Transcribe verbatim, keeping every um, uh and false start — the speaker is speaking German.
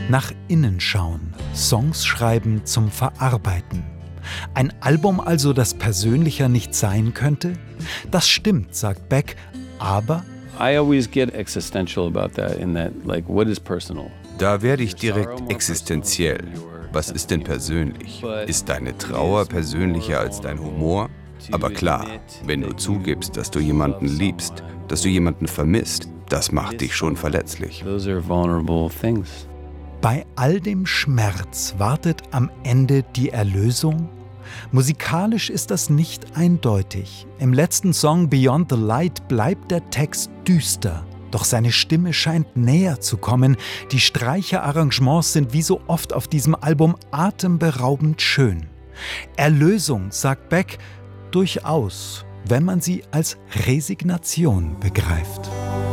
Nach innen schauen, Songs schreiben zum Verarbeiten. Ein Album also, das persönlicher nicht sein könnte? Das stimmt, sagt Beck, aber I always get existential about that in that, like, what is personal? Da werde ich direkt existenziell. Was ist denn persönlich? Ist deine Trauer persönlicher als dein Humor? Aber klar, wenn du zugibst, dass du jemanden liebst, dass du jemanden vermisst, das macht dich schon verletzlich. Those are vulnerable things. bei all dem Schmerz wartet am Ende die Erlösung? Musikalisch ist das nicht eindeutig. Im letzten Song Beyond the Light bleibt der Text düster. Doch seine Stimme scheint näher zu kommen. Die Streicherarrangements sind wie so oft auf diesem Album atemberaubend schön. Erlösung, sagt Beck, durchaus, wenn man sie als Resignation begreift.